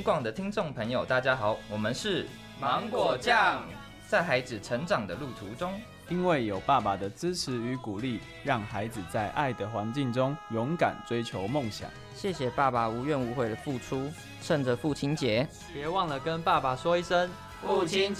警广的听众朋友，大家好，我们是芒果酱。 在孩子成长的路途中， 因为有爸爸的支持与鼓励，让孩子在爱的环境中勇敢追求梦想。 谢谢爸爸无怨无悔的付出，趁着父亲节， 别忘了跟爸爸说一声父亲节